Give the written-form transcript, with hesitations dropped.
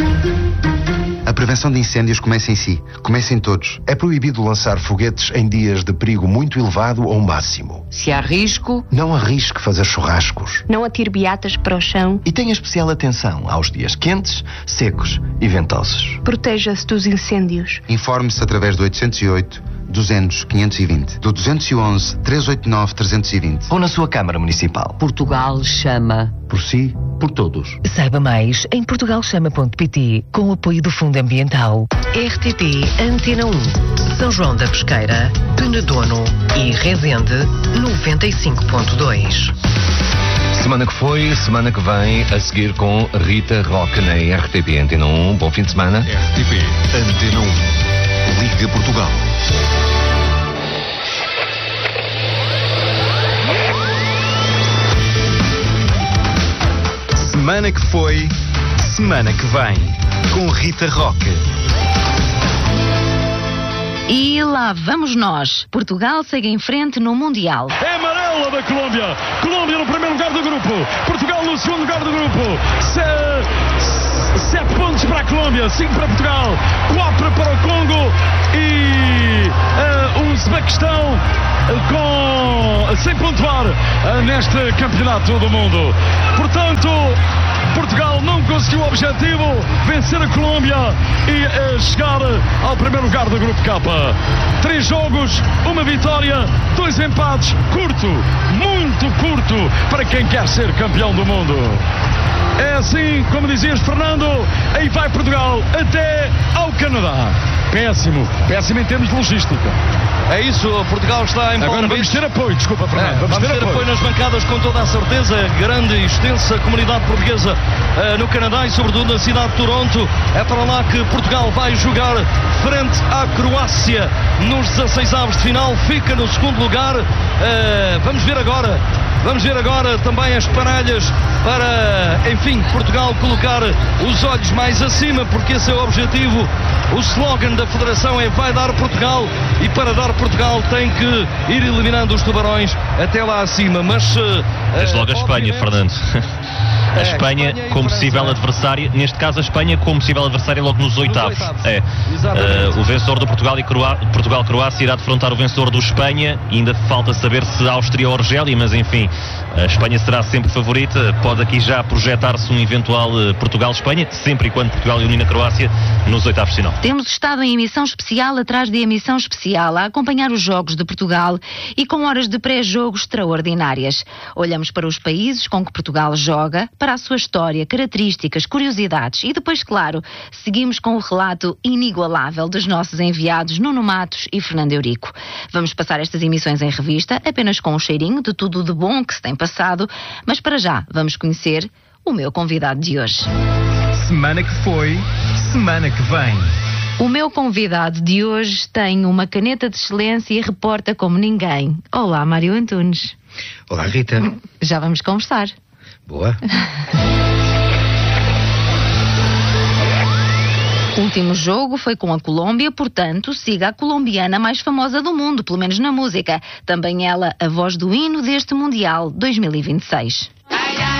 A prevenção de incêndios começa em si. Começa em todos. É proibido lançar foguetes em dias de perigo muito elevado ou máximo. Se há risco, não arrisque fazer churrascos. Não atire beatas para o chão. E tenha especial atenção aos dias quentes, secos e ventosos. Proteja-se dos incêndios. Informe-se através do 808 200 520, do 211 389 320 ou na sua Câmara Municipal. Portugal chama. Por si, por todos. Saiba mais em portugalchama.pt, com o apoio do Fundo Ambiental. RTP Antena 1, São João da Pesqueira, Penedono e Rezende 95.2. Semana que foi, semana que vem, a seguir com Rita Roque na RTP Antena 1. Bom fim de semana. RTP Antena 1, Liga Portugal. Semana que foi, semana que vem, com Rita Roque. E lá vamos nós. Portugal segue em frente no Mundial. É amarela da Colômbia. Colômbia no primeiro lugar do grupo. Portugal no segundo lugar do grupo. 7 pontos para a Colômbia, 5 para Portugal, 4 para o Congo e o Uzbequistão sem pontuar neste campeonato do mundo. Portanto, Portugal não conseguiu o objetivo, vencer a Colômbia e chegar ao primeiro lugar do Grupo K. 3 jogos, 1 vitória, 2 empates, curto, muito curto para quem quer ser campeão do mundo. É assim, como dizias, Fernando, aí vai Portugal até ao Canadá. Péssimo em termos de logística. É isso, Portugal está em Agora vamos ter apoio, desculpa, Fernando. Vamos ter apoio nas bancadas com toda a certeza. Grande e extensa comunidade portuguesa no Canadá e sobretudo na cidade de Toronto. É para lá que Portugal vai jogar frente à Croácia nos 16avos de final. Fica no segundo lugar. Vamos ver agora também as panalhas para, enfim, Portugal colocar os olhos mais acima, porque esse é o objetivo. O slogan da Federação é vai dar Portugal, e para dar Portugal tem que ir eliminando os tubarões até lá acima. Mas desde logo a Espanha, Fernando. A Espanha como possível adversária, neste caso a Espanha como possível adversária logo nos oitavos. O vencedor do Portugal-Croácia irá defrontar o vencedor do Espanha. Ainda falta saber se Áustria ou Argélia, mas enfim, a Espanha será sempre favorita. Pode aqui já projetar-se um eventual Portugal-Espanha, sempre e quando Portugal elimina a Croácia nos oitavos de final. Temos estado em emissão especial atrás de emissão especial a acompanhar os jogos de Portugal e com horas de pré-jogo extraordinárias. Olhamos para os países com que Portugal joga, para a sua história, características, curiosidades e depois, claro, seguimos com o relato inigualável dos nossos enviados Nuno Matos e Fernando Eurico. Vamos passar estas emissões em revista, apenas com um cheirinho de tudo de bom que se tem passado, mas para já vamos conhecer o meu convidado de hoje. Semana que foi, semana que vem. O meu convidado de hoje tem uma caneta de excelência e reporta como ninguém. Olá, Mário Antunes. Olá, Rita. Já vamos conversar. Boa. O último jogo foi com a Colômbia, portanto, siga a colombiana mais famosa do mundo, pelo menos na música. Também ela, a voz do hino deste Mundial 2026.